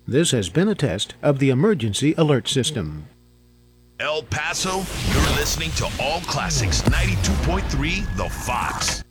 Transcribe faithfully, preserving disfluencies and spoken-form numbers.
This has been a test of the emergency alert system. El Paso, you're listening to All Classics ninety-two point three The Fox.